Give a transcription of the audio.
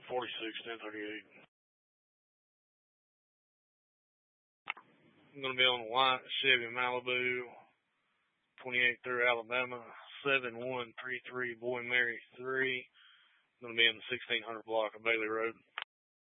461038. I'm going to be on a white Chevy Malibu, 28 through Alabama, 7133 Boy Mary 3. I'm going to be in the 1600 block of Bailey Road.